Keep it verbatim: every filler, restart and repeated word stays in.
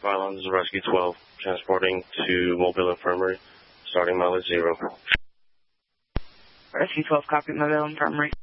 Pylon, this is Rescue twelve, transporting to Mobile Infirmary, starting mileage zero. Rescue twelve, copy Mobile Infirmary.